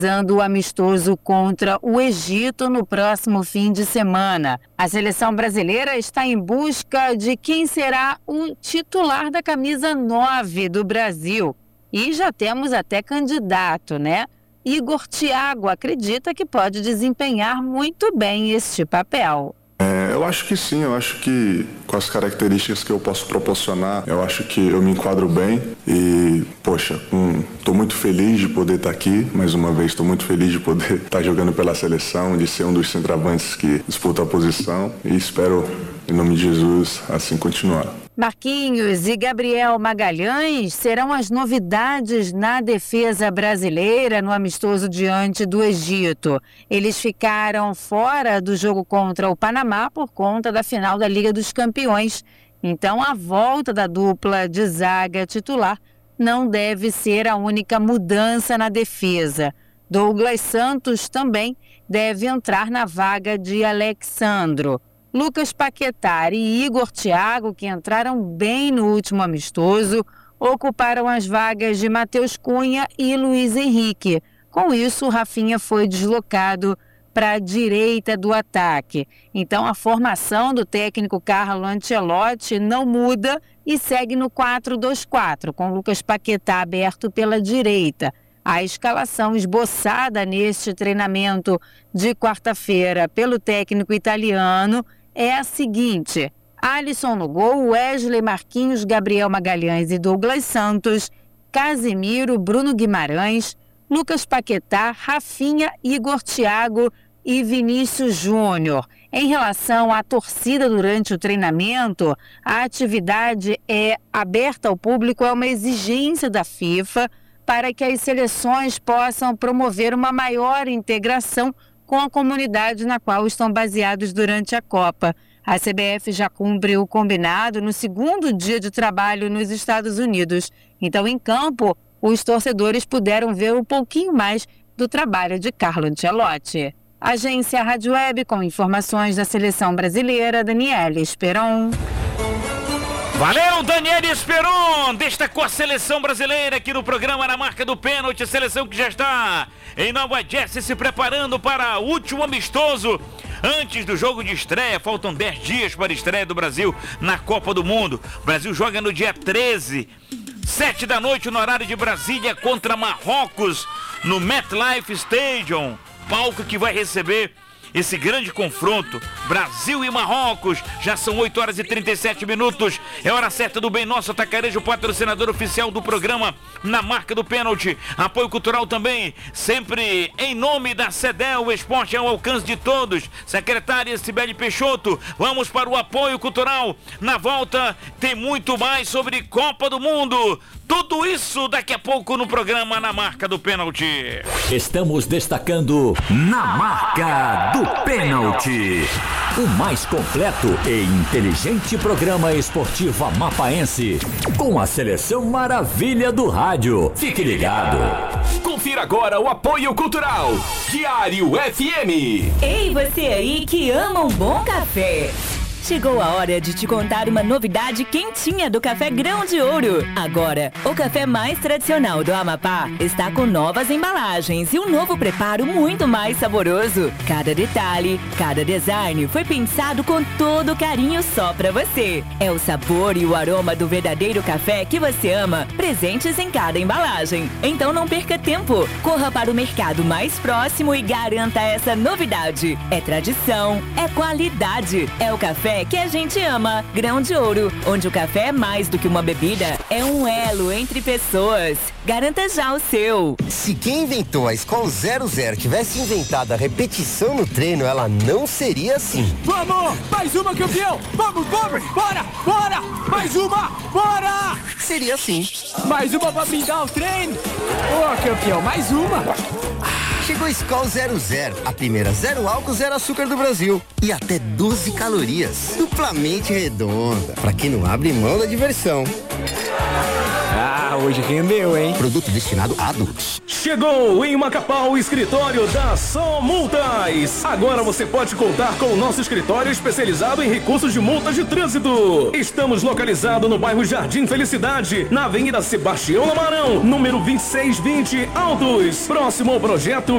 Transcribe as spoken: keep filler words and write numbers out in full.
o amistoso contra o Egito no próximo fim de semana. A seleção brasileira está em busca de quem será o titular da camisa nove do Brasil. E já temos até candidato, né? Igor Thiago acredita que pode desempenhar muito bem este papel. É, eu acho que sim, eu acho que com as características que eu posso proporcionar, eu acho que eu me enquadro bem e, poxa, estou hum, muito feliz de poder estar aqui, mais uma vez, estou muito feliz de poder estar jogando pela seleção, de ser um dos centroavantes que disputa a posição e espero, em nome de Jesus, assim continuar. Marquinhos e Gabriel Magalhães serão as novidades na defesa brasileira no amistoso diante do Egito. Eles ficaram fora do jogo contra o Panamá por conta da final da Liga dos Campeões. Então, a volta da dupla de zaga titular não deve ser a única mudança na defesa. Douglas Santos também deve entrar na vaga de Alexandro. Lucas Paquetá e Igor Thiago, que entraram bem no último amistoso, ocuparam as vagas de Matheus Cunha e Luiz Henrique. Com isso, Rafinha foi deslocado para a direita do ataque. Então, a formação do técnico Carlo Ancelotti não muda e segue no quatro dois quatro, com Lucas Paquetá aberto pela direita. A escalação esboçada neste treinamento de quarta-feira pelo técnico italiano é a seguinte: Alisson no gol, Wesley, Marquinhos, Gabriel Magalhães e Douglas Santos, Casemiro, Bruno Guimarães, Lucas Paquetá, Rafinha, Igor Thiago e Vinícius Júnior. Em relação à torcida durante o treinamento, a atividade é aberta ao público, é uma exigência da FIFA para que as seleções possam promover uma maior integração com a comunidade na qual estão baseados durante a Copa. A C B F já cumpre o combinado no segundo dia de trabalho nos Estados Unidos. Então, em campo, os torcedores puderam ver um pouquinho mais do trabalho de Carlo Ancelotti. Agência Rádio Web, com informações da seleção brasileira, Daniela Esperon. Valeu, Daniel Esperon, destacou a seleção brasileira aqui no programa Na Marca do Pênalti, a seleção que já está em Nova Jersey se preparando para o último amistoso antes do jogo de estreia. Faltam dez dias para a estreia do Brasil na Copa do Mundo. O Brasil joga no dia treze, sete da noite no horário de Brasília, contra Marrocos no MetLife Stadium, palco que vai receber esse grande confronto, Brasil e Marrocos. Já são oito horas e trinta e sete minutos. É hora certa do Bem Nosso Atacarejo, patrocinador oficial do programa Na Marca do Pênalti. Apoio cultural também, sempre em nome da CEDEL, o esporte é ao alcance de todos. Secretária Cibele Peixoto, vamos para o apoio cultural. Na volta tem muito mais sobre Copa do Mundo. Tudo isso daqui a pouco no programa Na Marca do Pênalti. Estamos destacando Na Marca do Pênalti, o mais completo e inteligente programa esportivo amapaense, com a seleção maravilha do rádio. Fique ligado. Confira agora o apoio cultural. Diário F M. Ei, você aí que ama um bom café. Chegou a hora de te contar uma novidade quentinha do Café Grão de Ouro. Agora, o café mais tradicional do Amapá está com novas embalagens e um novo preparo muito mais saboroso. Cada detalhe, cada design foi pensado com todo carinho só pra você. É o sabor e o aroma do verdadeiro café que você ama, presentes em cada embalagem. Então não perca tempo. Corra para o mercado mais próximo e garanta essa novidade. É tradição, é qualidade, é o café que a gente ama. Grão de Ouro, onde o café é mais do que uma bebida, é um elo entre pessoas. Garanta já o seu. Se quem inventou a Skol zero zero tivesse inventado a repetição no treino, ela não seria assim. Vamos! Mais uma, campeão! Vamos, vamos! Bora! Bora! Mais uma! Bora! Seria assim. Mais uma pra brindar o treino! Ô, campeão, mais uma! Chegou a Skol zero zero, a primeira zero álcool, zero açúcar do Brasil. E até doze calorias. Duplamente redonda, pra quem não abre mão da diversão. Ah, hoje rendeu, hein? Produto destinado a adultos. Chegou em Macapá o escritório da Som Multas. Agora você pode contar com o nosso escritório especializado em recursos de multas de trânsito. Estamos localizados no bairro Jardim Felicidade, na Avenida Sebastião Lamarão, número vinte e seis vinte, Altos, próximo ao projeto